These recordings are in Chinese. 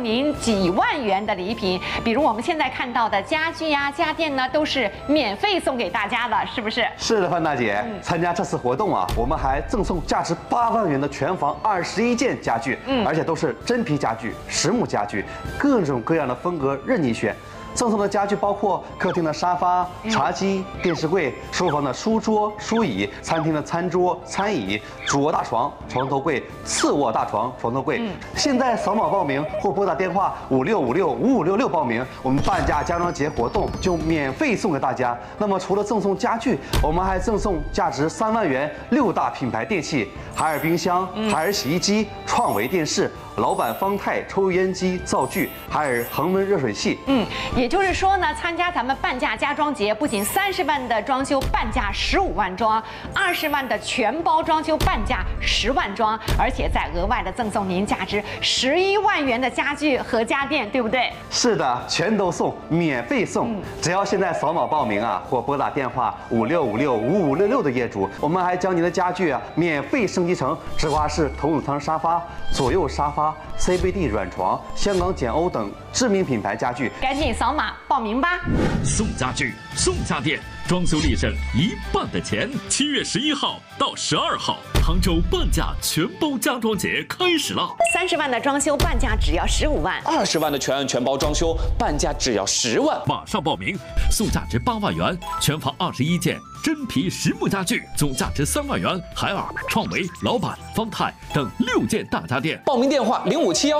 您几万元的礼品，比如我们现在看到的家具呀、家电呢，都是免费送给大家的，是不是？ 是的，范大姐，参加这次活动啊，我们还赠送价值8万元的全房21件家具，而且都是真皮家具、实木家具，各种各样的风格任你选。赠送的家具包括客厅的沙发、茶几、电视柜，书房的书桌、书椅，餐厅的餐桌、餐椅，主卧大床、床头柜，次卧大床、床头柜。现在扫码报名或拨打电话56565566报名，我们半价家装节活动就免费送给大家。那么除了赠送家具，我们还赠送价值3万元6大品牌电器：海尔冰箱、海尔洗衣机、创维电视、老板方太抽油烟机、灶具，海尔恒温热水器。 也就是说呢，参加咱们半价家装节，不仅30万的装修半价15万装，20万的全包装修半价10万装，而且再额外的赠送您价值11万元的家具和家电，对不对？ 是的，全都送，免费送。只要现在扫码报名啊，或拨打电话56565566的业主，我们还将您的家具啊免费升级成直滑式头等舱沙发、左右沙发、CBD 软床、香港简欧等知名品牌家具。 赶紧扫码报名吧！ 送家具，送家电，装修立省1半的钱。7月11号到12号，杭州半价全包家装节开始了。 30万的装修半价只要15万 ，20万的全案全包装修半价只要10万。 马上报名，送价值8万元，全房21件真皮实木家具，总价值3万元。海尔、创维、老板、方太等6件大家电。 报名电话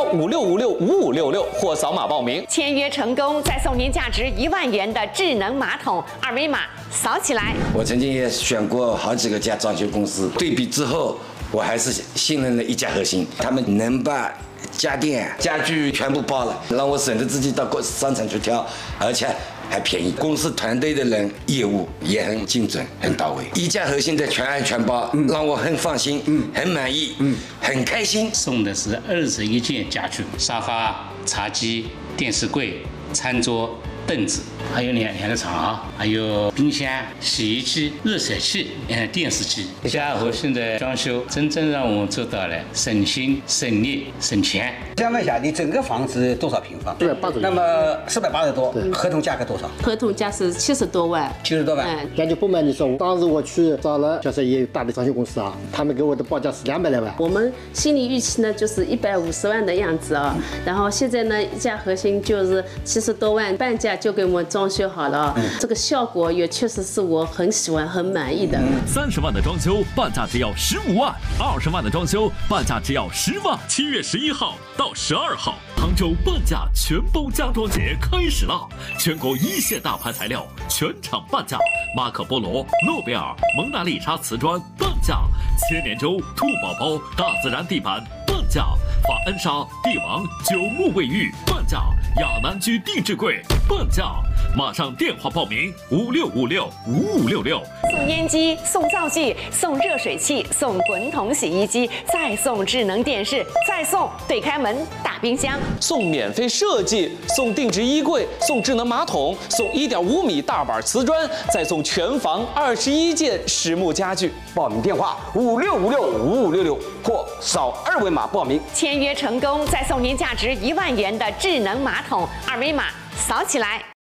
057156565566或扫码报名。 签约成功，再送您价值1万元的智能马桶，二维码扫起来。 我曾经也选过好几个家装修公司，对比之后，我还是信任了一家核心，他们能把家电、家具全部包了，让我省得自己到商场去挑，而且还便宜。公司团队的人业务也很精准、很到位。一家核心的全案全包，让我很放心、很满意、很开心。 送的是21件家具，沙发、茶几、电视柜、餐桌、凳子，还有两个床，还有冰箱、洗衣机、热水器、电视机。家核心的装修真正让我们做到了省心、省力、省钱。 想问一下，你整个房子多少平方 480多。 那么480多，合同价格多少？ 合同价是70多万。 70多万。 感觉不瞒你说，当时我去找了，就是也有大的装修公司啊，他们给我的报价是200来万。 我们心理预期呢就是150万的样子啊，然后现在呢一家核心就是70多万，半价就给我们装修好了，这个效果也确实是我很喜欢、很满意的。 30万的装修半价只要15万，20万的装修半价只要10万。7月11号到12号，杭州半价全包家装节开始了，全国1线大牌材料全场半价，马可波罗、诺贝尔、蒙娜丽莎瓷砖半价，千年舟、兔宝宝、大自然地板半价，法恩莎、帝王、9木卫浴半价，亚南居定制柜半价。马上电话报名56565566。 送烟机、送灶具、送热水器、送滚筒洗衣机，再送智能电视，再送对开门大冰箱， 送免费设计，送定制衣柜，送智能马桶，送1.5米大板瓷砖，再送全房21件实木家具。 报名电话56565566或扫2维码报名。 签约成功，再送您价值1万元的智能马桶，二维码扫起来。